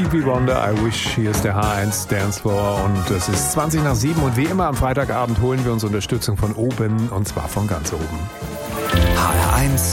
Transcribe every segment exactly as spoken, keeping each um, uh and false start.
Stevie Wonder, I Wish. Hier ist der H eins Dance Floor und es ist zwanzig nach sieben und wie immer am Freitagabend holen wir uns Unterstützung von oben und zwar von ganz oben. H R eins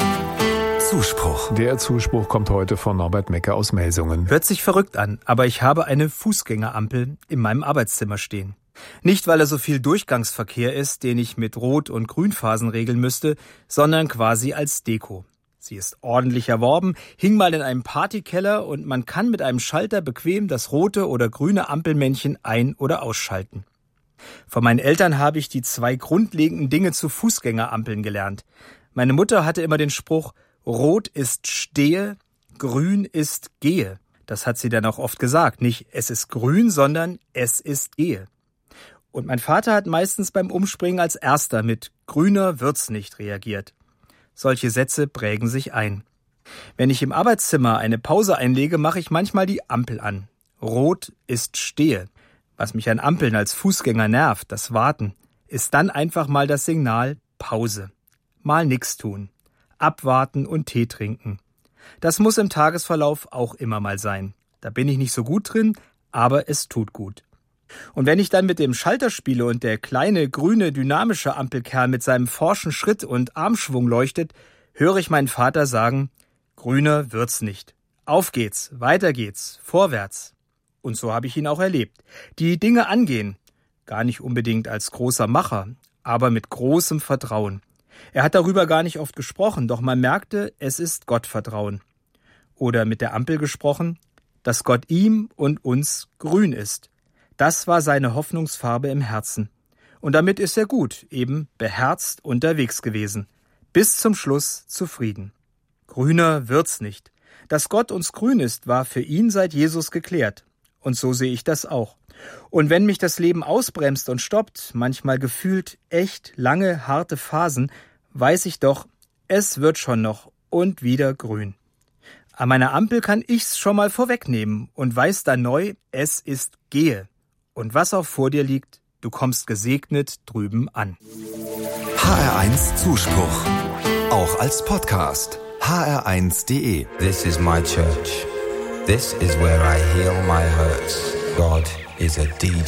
Zuspruch. Der Zuspruch kommt heute von Norbert Mecke aus Melsungen. Hört sich verrückt an, aber ich habe eine Fußgängerampel in meinem Arbeitszimmer stehen. Nicht, weil er so viel Durchgangsverkehr ist, den ich mit Rot- und Grünphasen regeln müsste, sondern quasi als Deko. Sie ist ordentlich erworben, hing mal in einem Partykeller und man kann mit einem Schalter bequem das rote oder grüne Ampelmännchen ein- oder ausschalten. Von meinen Eltern habe ich die zwei grundlegenden Dinge zu Fußgängerampeln gelernt. Meine Mutter hatte immer den Spruch, Rot ist stehe, grün ist gehe. Das hat sie dann auch oft gesagt. Nicht es ist grün, sondern es ist gehe. Und mein Vater hat meistens beim Umspringen als Erster mit grüner wird's nicht reagiert. Solche Sätze prägen sich ein. Wenn ich im Arbeitszimmer eine Pause einlege, mache ich manchmal die Ampel an. Rot ist stehe. Was mich an Ampeln als Fußgänger nervt, das Warten, ist dann einfach mal das Signal Pause. Mal nix tun. Abwarten und Tee trinken. Das muss im Tagesverlauf auch immer mal sein. Da bin ich nicht so gut drin, aber es tut gut. Und wenn ich dann mit dem Schalter spiele und der kleine, grüne, dynamische Ampelkerl mit seinem forschen Schritt und Armschwung leuchtet, höre ich meinen Vater sagen, grüner wird's nicht. Auf geht's, weiter geht's, vorwärts. Und so habe ich ihn auch erlebt. Die Dinge angehen. Gar nicht unbedingt als großer Macher, aber mit großem Vertrauen. Er hat darüber gar nicht oft gesprochen, doch man merkte, es ist Gottvertrauen. Oder mit der Ampel gesprochen, dass Gott ihm und uns grün ist. Das war seine Hoffnungsfarbe im Herzen. Und damit ist er gut, eben beherzt unterwegs gewesen. Bis zum Schluss zufrieden. Grüner wird's nicht. Dass Gott uns grün ist, war für ihn seit Jesus geklärt. Und so sehe ich das auch. Und wenn mich das Leben ausbremst und stoppt, manchmal gefühlt echt lange, harte Phasen, weiß ich doch, es wird schon noch und wieder grün. An meiner Ampel kann ich's schon mal vorwegnehmen und weiß dann neu, es ist gehe. Und was auch vor dir liegt, du kommst gesegnet drüben an. H R eins Zuspruch. Auch als Podcast. H R eins Punkt de. This is my church. This is where I heal my hurts. God is a D J.